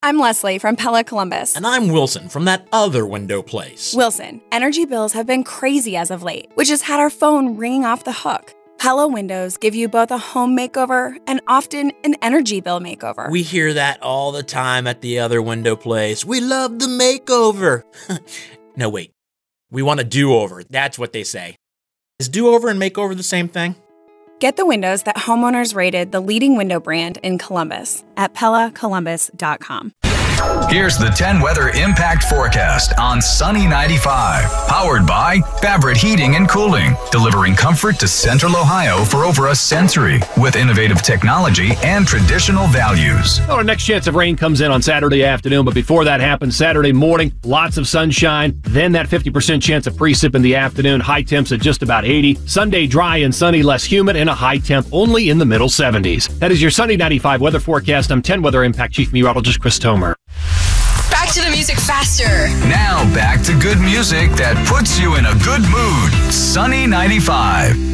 I'm Leslie from Pella Columbus. And I'm Wilson from that other window place. Wilson, energy bills have been crazy as of late, which has had our phone ringing off the hook. Pella Windows give you both a home makeover and often an energy bill makeover. We hear that all the time at the other window place. We love the makeover. No, wait. We want a do-over. That's what they say. Is do-over and makeover the same thing? Get the windows that homeowners rated the leading window brand in Columbus at PellaColumbus.com. Here's the 10 weather impact forecast on Sunny 95. Powered by Fabrit Heating and Cooling, delivering comfort to Central Ohio for over a century with innovative technology and traditional values. Well, our next chance of rain comes in on Saturday afternoon, but before that happens, Saturday morning, lots of sunshine, then that 50% chance of precip in the afternoon, high temps at just about 80. Sunday, dry and sunny, less humid, and a high temp only in the middle 70s. That is your Sunny 95 weather forecast. I'm 10 Weather Impact Chief Meteorologist Chris Tomer. Back to the music faster. Now back to good music that puts you in a good mood. Sunny 95.